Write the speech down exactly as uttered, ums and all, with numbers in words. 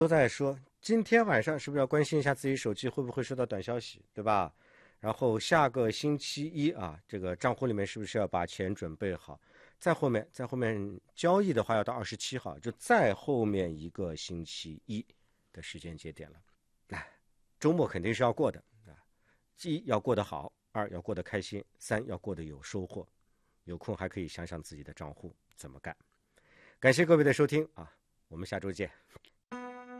都在说今天晚上是不是要关心一下自己手机会不会收到短消息，对吧？然后下个星期一啊，这个账户里面是不是要把钱准备好？再后面，再后面交易的话要到二十七号，就再后面一个星期一的时间节点了。哎，周末肯定是要过的啊，一要过得好，二要过得开心，三要过得有收获。有空还可以想想自己的账户怎么干。感谢各位的收听啊，我们下周见。